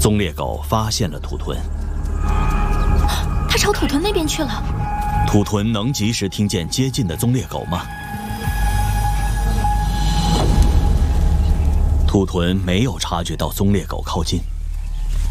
棕猎狗发现了土豚， 它朝土豚那边去了。 土豚能及时听见接近的棕猎狗吗？土豚没有察觉到棕猎狗靠近。